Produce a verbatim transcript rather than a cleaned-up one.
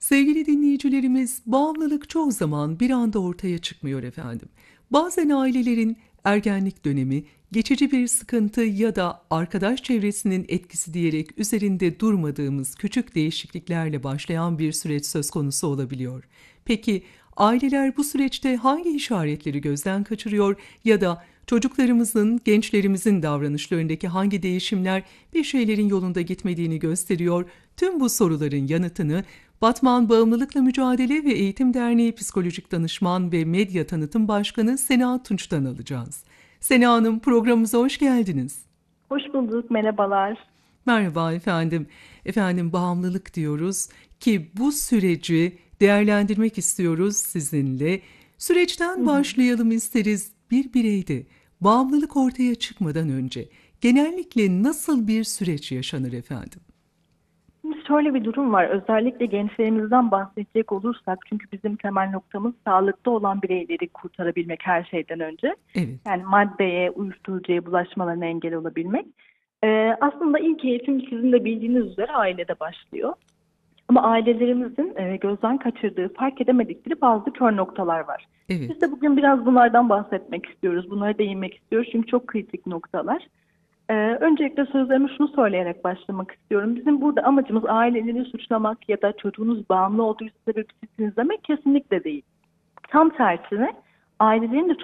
Sevgili dinleyicilerimiz, bağımlılık çoğu zaman bir anda ortaya çıkmıyor efendim. Bazen ailelerin ergenlik dönemi, geçici bir sıkıntı ya da arkadaş çevresinin etkisi diyerek üzerinde durmadığımız küçük değişikliklerle başlayan bir süreç söz konusu olabiliyor. Peki aileler bu süreçte hangi işaretleri gözden kaçırıyor ya da çocuklarımızın, gençlerimizin davranışlarındaki hangi değişimler bir şeylerin yolunda gitmediğini gösteriyor? Tüm bu soruların yanıtını Batman Bağımlılıkla Mücadele ve Eğitim Derneği Psikolojik Danışman ve Medya Tanıtım Başkanı Sena Tunç'tan alacağız. Sena Hanım, programımıza hoş geldiniz. Hoş bulduk, merhabalar. Merhaba efendim. Efendim bağımlılık diyoruz ki bu süreci değerlendirmek istiyoruz sizinle. Hı Süreçten hı. başlayalım isteriz. Bir bireyde bağımlılık ortaya çıkmadan önce genellikle nasıl bir süreç yaşanır efendim? Şimdi şöyle bir durum var. Özellikle gençlerimizden bahsedecek olursak, çünkü bizim temel noktamız sağlıklı olan bireyleri kurtarabilmek her şeyden önce. Evet, Yani maddeye, uyuşturucuya bulaşmalarına engel olabilmek. Ee, aslında ilk eğitim sizin de bildiğiniz üzere ailede başlıyor. Ama ailelerimizin e, gözden kaçırdığı, fark edemedikleri bazı kör noktalar var. Biz evet. de bugün biraz bunlardan bahsetmek istiyoruz. Bunlara değinmek istiyoruz çünkü çok kritik noktalar. Ee, öncelikle sözlerimi şunu söyleyerek başlamak istiyorum. Bizim burada amacımız aileleri suçlamak ya da çocuğunuz bağımlı olduğu sebep sizsiniz demek kesinlikle değil. Tam tersine ailelerin de